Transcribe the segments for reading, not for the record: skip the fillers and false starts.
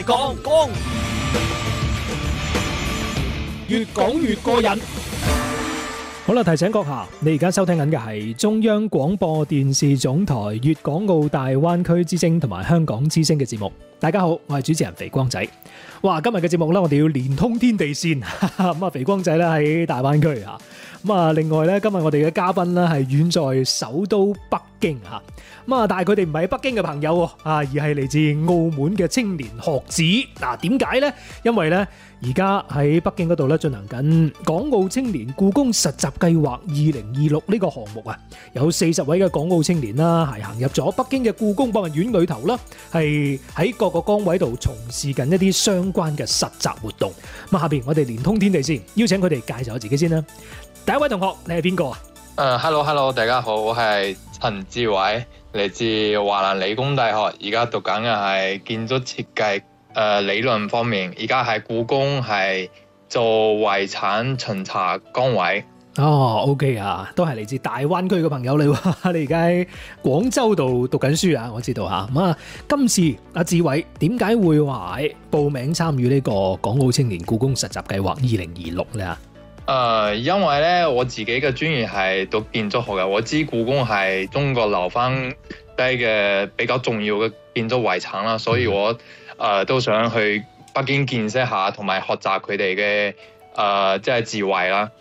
講，越講越過癮。好啦，提醒閣下，你而家收聽緊嘅係中央廣播電視總台粵港澳大灣區之聲同埋香港之聲嘅節目。大家好，我係主持人肥光仔。哇，今日嘅節目咧，我哋要連通天地線。咁啊，肥光仔咧喺大灣區啊。咁啊，另外咧，今日我哋嘅嘉賓咧係遠在首都北京嚇。咁啊，但係佢哋唔係北京嘅朋友啊，而係嚟自澳門嘅青年學子。嗱，點解呢？因為咧，而家喺北京嗰度咧進行緊港澳青年故宮實習計劃2026呢個項目啊，有40位嘅港澳青年啦，係行入咗北京嘅故宮博物院裏頭啦，係喺各個崗位度從事緊一啲相關嘅實習活動。咁下邊我哋連通天地線，邀請佢哋介紹下自己先啦。第一位同學，你係邊個啊 ？Hello， 大家好，我係陳志偉，嚟自華南理工大學，而家讀緊嘅係建築設計理論方面，而家喺故宮係做遺產巡查崗位。 哦 ，OK 啊，都係嚟自大灣區嘅朋友嚟喎。你而家喺廣州度讀緊書啊，我知道嚇。咁啊，今次阿志偉點解會話報名參與呢個港澳青年故宮實習計劃2026咧？ 因為咧我自己嘅專業係讀建築學嘅，我知故宮係中國留翻低嘅比較重要嘅建築遺產啦，所以我都想去北京見識下，同埋學習佢哋嘅即係智慧啦。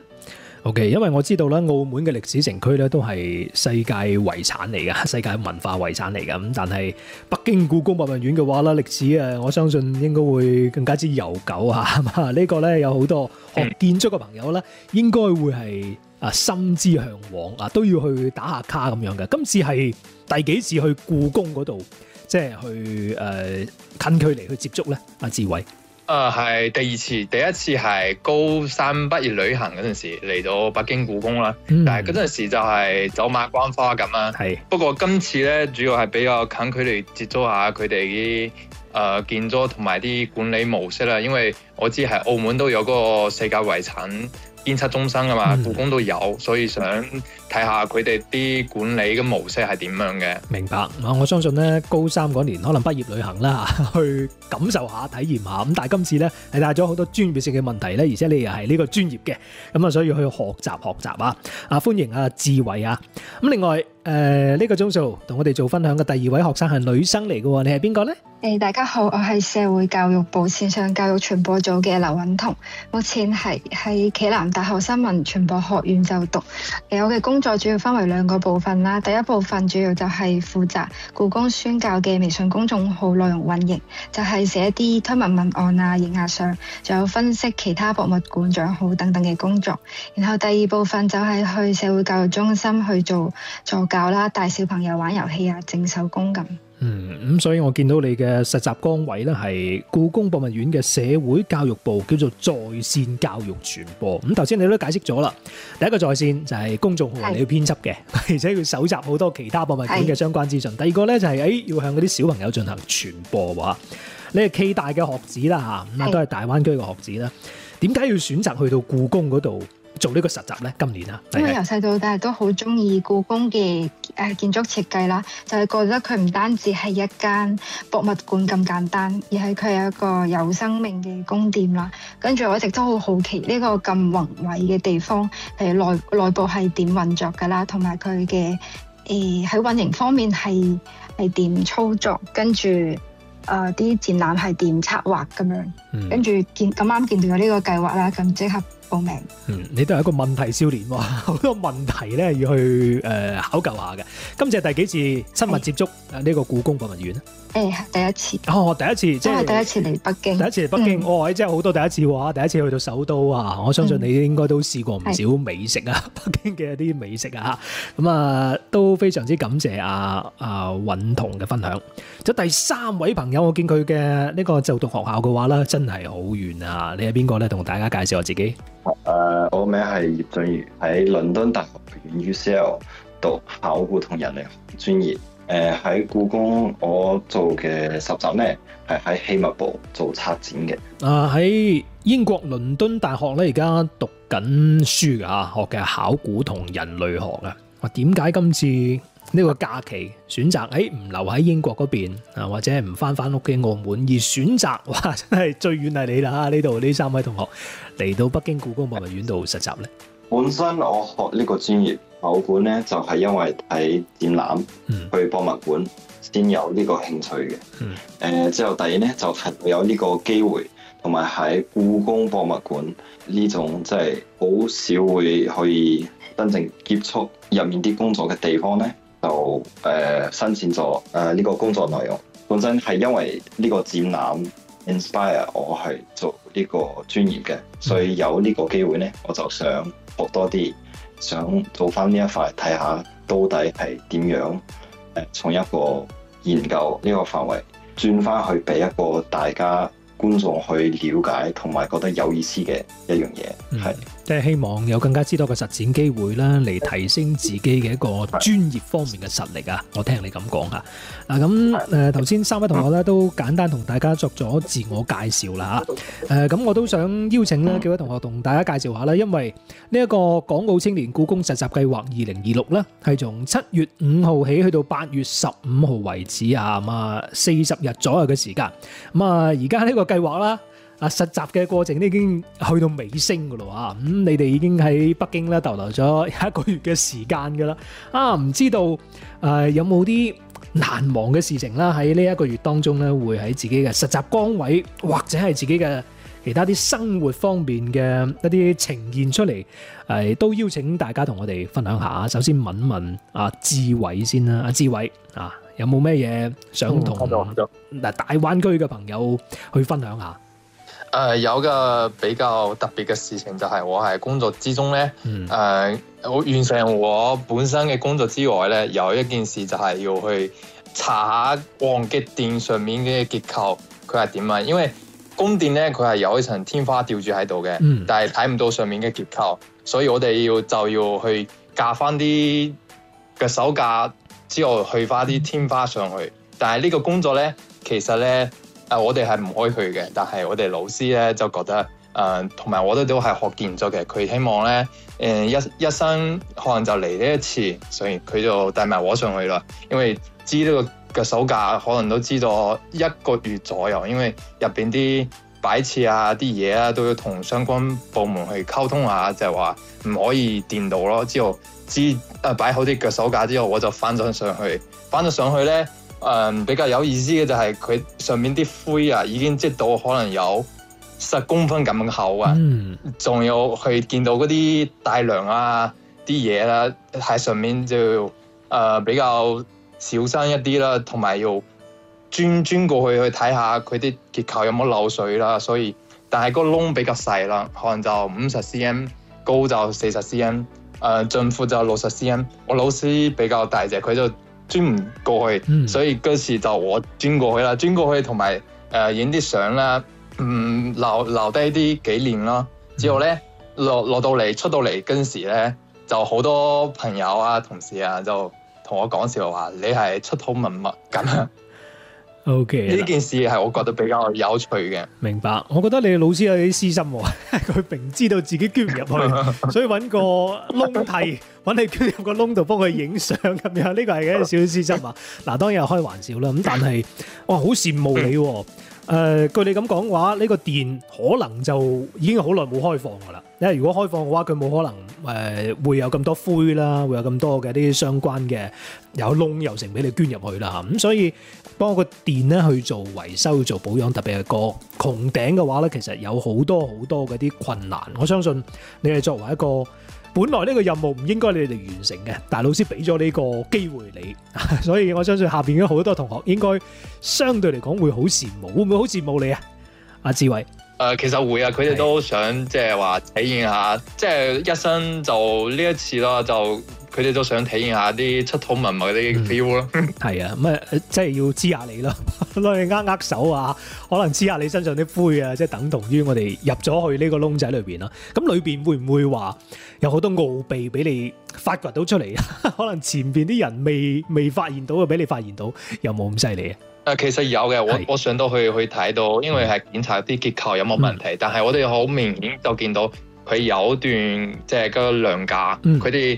OK， 因為我知道咧，澳門嘅歷史城區咧都係世界遺產嚟噶，世界文化遺產嚟噶。咁但係北京故宮博物院嘅話咧，歷史我相信應該會更加之悠久啊。呢個咧有好多學建築嘅朋友咧，應該會係心之向往啊，都要去打下卡咁樣嘅。今次係第幾次去故宮嗰度，即係去近距離去接觸咧？阿志偉。 係第二次，第一次係高三畢業旅行嗰陣時嚟到北京故宮啦，但係嗰陣時就係走馬觀花咁啦。不過今次咧主要係比較近距離接觸下佢哋啲建築同埋啲管理模式啦，因為我知係澳門都有嗰個世界遺產監測中心噶嘛，故宮都有，所以想睇下佢哋啲管理嘅模式係點樣嘅。 明白，我相信咧高三嗰年可能畢業旅行啦，去感受下、體驗下。咁但係今次咧係帶咗好多專業性嘅問題咧，而且你又係呢個專業嘅，咁啊所以去學習啊！歡迎阿志偉啊！咁另外呢個鐘數同我哋做分享嘅第二位學生係女生嚟嘅，你係邊個咧？ 大家好，我係社會教育部線上教育傳播組嘅劉允彤，目前係喺暨南大學新聞傳播學院就讀。我嘅工作主要分為2個部分啦。第一部分主要就係負責故宮宣教嘅微信公眾號內容運營，就係寫啲推文文案啊、影下相，仲有分析其他博物館帳號等等嘅工作。然後第二部分就係去社會教育中心去做助教啦，帶小朋友玩遊戲啊、整手工咁。 咁所以我見到你嘅實習崗位咧係故宮博物院嘅社會教育部，叫做在線教育傳播。咁頭先你都解釋咗啦，第一個在線就係公眾號你要編輯嘅，而且要搜集好多其他博物館嘅相關資訊。第二個咧就係要向嗰啲小朋友進行傳播喎。你係暨大嘅學子啦嚇，咁都係大灣區嘅學子啦。點解要選擇去到故宮嗰度做呢個實習咧？今年啊， 因為由細到大都好中意故宮嘅建築設計啦，就係覺得佢唔單止係一間博物館咁簡單，而係佢係一個有生命嘅宮殿啦。跟住我一直都好好奇呢個咁宏偉嘅地方，內部係點運作㗎啦，同埋佢嘅喺運營方面係點操作，跟住啲展覽係點策劃咁樣。跟住咁啱見到有呢個計劃啦，咁即刻報名。 你都係一個問題少年喎，好多問題咧要去考究下嘅。今次係第幾次親密接觸呢個故宮博物院咧？ 第一次。 第一次，即係第一次嚟北京。 第一次嚟北京，即係好多第一次喎！第一次去到首都啊，我相信你應該都試過唔少美食啊，北京嘅一啲美食啊，咁都非常之感謝阿允彤嘅分享。咁第3位朋友，我見佢嘅呢個就讀學校嘅話咧，真係好遠啊！你係邊個咧？同大家介紹下自己。 我名係葉俊宇，喺倫敦大學院 UCL 讀考古同人類學專業。喺故宮我做嘅實習咧，係喺器物部做策展嘅。 喺英國倫敦大學咧，而家讀緊書㗎，學嘅考古同人類學啊。點解今次呢個假期選擇唔留喺英國嗰邊啊，或者係唔翻屋企澳門，而選擇哇真係最遠係你啦！呢度呢3位同學嚟到北京故宮博物院度實習咧。 本身我學呢個專業考古咧，就係因為睇展覽，去博物館先有呢個興趣嘅。之後第二咧就係有呢個機會，同埋喺故宮博物館呢種即係好少會可以真正接觸入面啲工作嘅地方咧。就申請咗呢個工作內容，本身係因為呢個展覽 inspire 我係做呢個專業嘅，所以有呢個機會咧，我就想學多啲，想做翻呢一塊睇下到底係點樣從一個研究呢個範圍轉翻去俾一個大家觀眾去了解同埋覺得有意思嘅一樣嘢，係即係希望有更加之多嘅實踐機會啦，嚟提升自己嘅一個專業方面嘅實力啊！我聽你咁講嚇嗱，咁頭先3位同學咧都簡單同大家作咗自我介紹啦嚇，咁我都想邀請咧幾位同學同大家介紹下啦，因為呢一個港澳青年故宮實習計劃2026咧係從7月5號起去到8月15號為止啊，咁啊40日左右嘅時間，咁啊而家呢個計劃啦。實習嘅過程已經去到尾聲噶啦，咁你哋已經喺北京咧逗留咗1個月嘅時間噶啦，唔知道有冇啲難忘嘅事情啦？喺呢1個月當中咧，會喺自己嘅實習崗位或者係自己嘅其他啲生活方面嘅一啲呈現出嚟，都邀請大家同我哋分享下。首先問問阿志偉先啦，阿志偉有冇咩嘢想同大灣區嘅朋友去分享下？ 有個比較特別嘅事情就係我喺工作之中咧，我完成我本身嘅工作之外咧，有一件事就係要去查下皇極殿上面嘅結構佢係點啊，因為宮殿咧佢係有一層天花吊住喺度嘅，但係睇唔到上面嘅結構，所以我哋就要去架翻啲嘅手架之後去翻啲天花上去，但係呢個工作咧其實咧。我哋係唔可以去嘅，但係我哋老師咧就覺得，同埋我哋都係學建築嘅，佢希望咧，一生可能就嚟呢一次，所以佢就帶埋我上去啦。因為知呢個手架可能都知咗1個月左右，因為入邊啲擺設啊、啲嘢啊都要同相關部門去溝通下，就係話唔可以掂到咯。之後擺好啲腳手架之後，我就翻咗上去咧。比較有意思嘅就係佢上面啲灰啊，已經積到可能有10公分咁厚啊，仲有去見到嗰啲大梁啊啲嘢啦，喺上面就比較小心一啲啦，同埋要鑽過去睇下佢啲結構有冇漏水啦，所以但係個窿比較細啦，可能就50 cm 高就40 cm， 盡闊就60 cm。我老師比較大隻，佢就鑽唔過去，所以嗰時就我鑽過去啦，同埋影啲相啦，留低啲紀念咯。之後咧落到嚟出到嚟嗰時咧，就好多朋友啊同事啊就同我講笑話，你係出土文物咁樣。 OK， 呢件事係我覺得比較有趣嘅。 明白，我覺得你嘅老師有啲私心喎，佢明知道自己捐唔入去，所以揾個窿替，揾你捐入個窿度幫佢影相咁樣，呢個係一個小私心啊。嗱，當然係開玩笑啦。咁但係，哇，好羨慕你喎。據你咁講嘅話，呢個殿可能就已經好耐冇開放㗎啦。因為如果開放嘅話，佢冇可能會有咁多灰啦，會有咁多嘅啲相關嘅有窿又成俾你捐入去啦。咁所以幫個殿咧去做維修、做保養，特別係個穹頂嘅話咧，其實有好多嗰啲困難。我相信你係作為一個本來呢個任務唔應該你哋完成嘅，但係老師俾咗呢個機會你，所以我相信下邊嘅好多同學應該相對嚟講會好羨慕，會唔會好羨慕你啊？阿志偉， 其實會啊，佢哋都想即係話體驗下，即係一生就呢一次啦，就佢哋都想體驗下啲出土文物嗰啲 feel 咯。係啊，咁即係要黐下你咯，攞你握手啊，可能黐下你身上啲灰啊，即係等同於我哋入咗去呢個窿仔裏邊啦。咁裏邊會唔會話有好多奧秘俾你發掘到出嚟？可能前邊啲人未發現到嘅，俾你發現到，有冇咁犀利啊？ 其實有嘅，我上到去睇到，因為係檢查啲結構有冇問題，但係我哋好明顯就見到佢有段即係個梁架，佢哋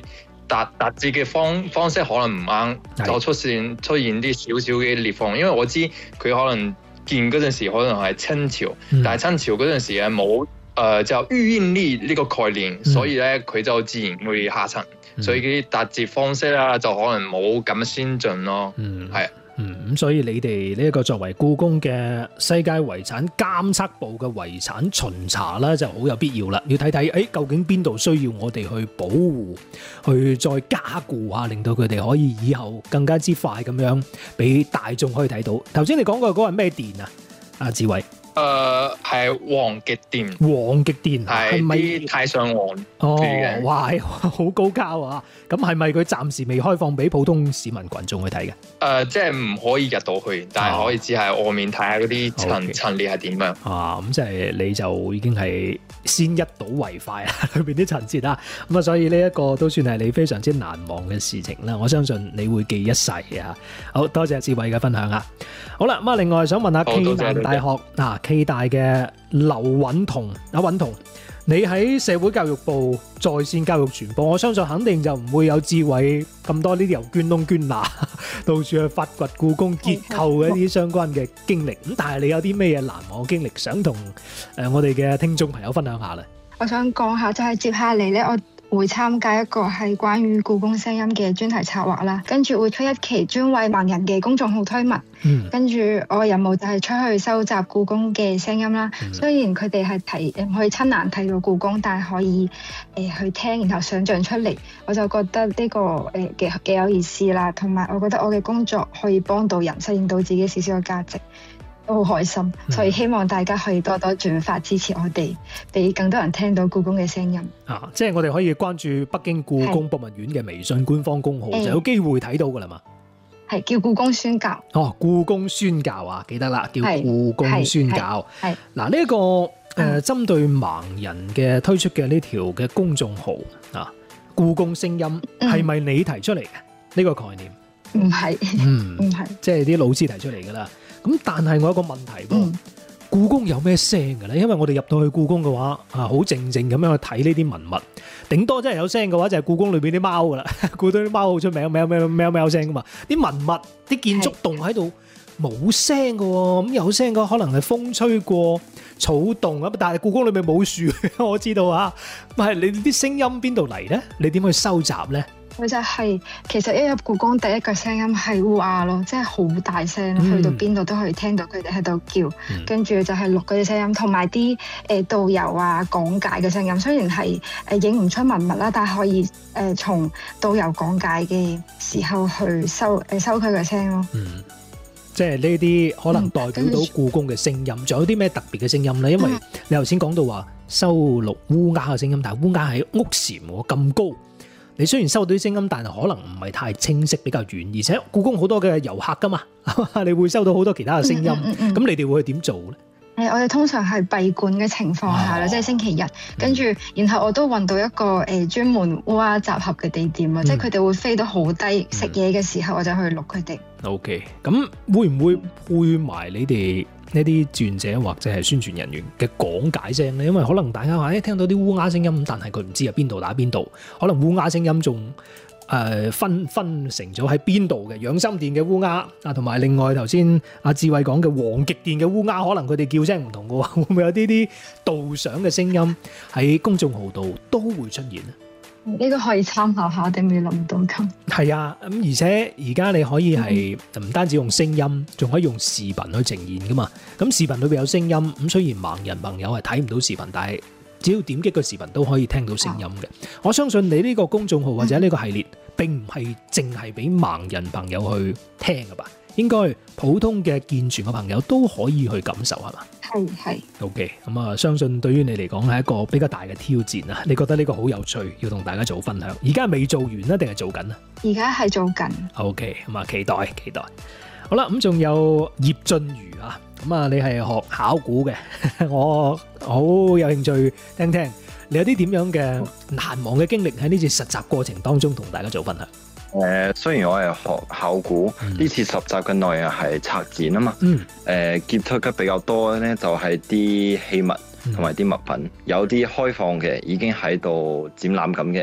達字嘅方式可能唔啱，就出現啲少少嘅裂縫。因為我知佢可能建嗰陣時可能係清朝，但係清朝嗰陣時咧冇就預音呢個概念，所以咧佢就自然會下沉，所以啲達字方式啦就可能冇咁先進咯。係。 咁所以你哋呢一個作為故宮嘅世界遺產監測部嘅遺產巡查啦，就好有必要啦。要睇睇究竟邊度需要我哋去保護，去再加固啊，令到佢哋可以以後更加之快咁樣俾大眾可以睇到。頭先你講過嗰個係咩殿啊？阿志偉。 係皇極殿， 皇極殿係咪太上皇嘅？ 哇，好高交啊！咁係咪佢暫時未開放俾普通市民群眾去睇嘅？ 即係唔可以入到去，但係可以只係外面睇下嗰啲陳列係點樣。 咁即係你就已經係先一睹為快啦，裏邊啲陳設啦。咁啊，所以呢一個都算係你非常之難忘嘅事情啦。我相信你會記一世啊！好多謝志偉嘅分享啊！好啦，咁啊，另外想問下暨南大學暨大嘅劉允彤，阿允彤，你喺社會教育部在線教育傳播，我相信肯定就唔會有志偉咁多呢啲由捐窿捐罅到處去發掘故宮結構嘅一啲相關嘅經歷。咁但係你有啲咩嘢難忘嘅經歷，想同我哋嘅聽眾朋友分享下咧？ 我想講下，就係接下嚟咧，我會參加一個係關於故宮聲音嘅專題策劃啦，跟住會出一期專為盲人嘅公眾號推文。跟住我嘅任務就係出去收集故宮嘅聲音啦。雖然佢哋係唔可以親眼睇到故宮，但係可以去聽，然後想像出嚟。我就覺得呢個幾有意思啦，同埋我覺得我嘅工作可以幫到人，實現到自己少少嘅價值。都好開心，所以希望大家可以多多轉發支持我哋，俾更多人聽到故宮嘅聲音。 即係我哋可以關注北京故宮博物院嘅微信官方公號，就有機會睇到噶啦嘛。 係叫故宮宣教。 故宮宣教啊，記得啦，叫故宮宣教。係嗱，呢一個針對盲人嘅推出嘅呢條嘅公眾號故宮聲音係咪你提出嚟嘅呢個概念？ 唔係，唔係， 即係啲老師提出嚟噶啦。咁但係我有個問題喎，故宮有咩聲嘅咧？因為我哋入到去故宮嘅話，好靜靜咁樣去睇呢啲文物，頂多真係有聲嘅話就係故宮裏邊啲貓噶啦，故宮啲貓好出名，喵聲噶嘛。啲文物、啲建築棟喺度冇聲嘅喎，咁有聲嘅可能係風吹過草動啊，但係故宮裏面冇樹，我知道啊。係你啲聲音邊度嚟咧？你點去收集咧？ 佢就係其實一入故宮第一個聲音係烏鴉咯，即係好大聲，去到邊度都可以聽到佢哋喺度叫，跟住就係錄嗰啲聲音，同埋啲導遊啊講解嘅聲音。雖然係影唔出文物啦，但係可以從導遊講解嘅時候去收佢嘅聲咯。 即係呢啲可能代表到故宮嘅聲音。仲有啲咩特別嘅聲音咧？因為你頭先講到話收錄烏鴉嘅聲音，但係烏鴉喺屋簷喎咁高。你雖然收到啲聲音，但係可能唔係太清晰，比較遠，而且故宮好多嘅遊客噶嘛，你會收到好多其他嘅聲音。咁你哋會去點做咧？ 我哋通常係閉館嘅情況下啦，即係星期日，跟住然後我都揾到一個專門烏鴉集合嘅地點啊，即係佢哋會飛到好低，食嘢嘅時候我就去錄佢哋。 OK，咁會唔會配埋你哋呢啲志願者或者係宣傳人員嘅講解聲咧？因為可能大家話聽到啲烏鴉聲音，但係佢唔知係邊度打邊度，可能烏鴉聲音仲分成咗喺邊度嘅養心殿嘅烏鴉啊，同埋另外頭先阿志偉講嘅皇極殿嘅烏鴉，可能佢哋叫聲唔同嘅喎，會唔會有啲導賞嘅聲音喺公眾號度都會出現咧？ 呢個可以參考下，定未諗到咁。 係啊，咁而且而家你可以係唔單止用聲音，仲可以用視頻去呈現噶嘛。咁視頻裏邊有聲音，咁雖然盲人朋友係睇唔到視頻，但係只要點擊個視頻都可以聽到聲音嘅。我相信你呢個公眾號或者呢個系列並唔係淨係俾盲人朋友去聽噶吧？應該普通嘅健全嘅朋友都可以去感受，係嘛？ 係。 OK，咁啊，相信對於你嚟講係一個比較大嘅挑戰啊！你覺得呢個好有趣，要同大家做分享。而家未做完啊，定係做緊啊？ 而家係做緊。 OK，咁啊，期待。好啦，咁仲有葉俊如啊，咁啊，你係學考古嘅，我好有興趣聽聽你有啲點樣嘅難忘嘅經歷喺呢次實習過程當中同大家做分享。 雖然我係學考古，呢次實習嘅內容係策展啊嘛，接觸得比較多咧就係啲器物同埋啲物品，有啲開放嘅已經喺度展覽咁嘅，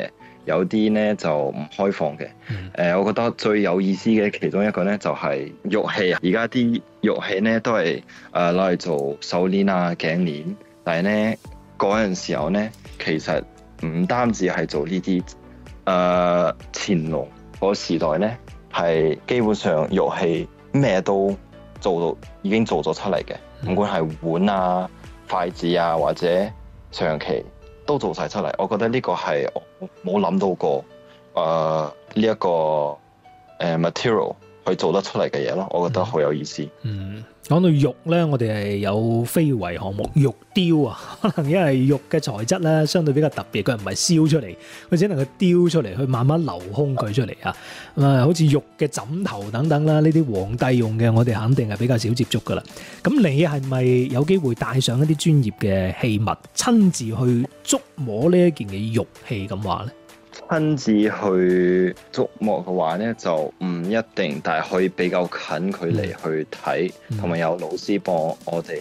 有啲咧就唔開放嘅。我覺得最有意思嘅其中一個咧就係玉器啊！而家啲玉器咧都係攞嚟做手鏈啊、頸鏈，但係咧嗰陣時候咧，其實唔單止係做呢啲，乾隆嗰時代咧係基本上玉器咩都做到，已經做咗出嚟嘅，唔管係碗啊、筷子啊或者象棋都做晒出嚟。我覺得呢個係我冇諗到過，呢一個material 去做得出嚟嘅嘢咯，我覺得好有意思。 講到玉咧，我哋係有非遺項目玉雕啊，可能因為玉嘅材質咧相對比較特別，佢唔係燒出嚟，佢只能夠雕出嚟，去慢慢鏤空佢出嚟啊。好似玉嘅枕頭等等啦，呢啲皇帝用嘅，我哋肯定係比較少接觸噶啦。咁你係咪有機會帶上一啲專業嘅器物，親自去觸摸呢一件嘅玉器咁話咧？ 親自去觸摸嘅話咧，就唔一定，但係可以比較近距離去睇，同埋有老師幫我哋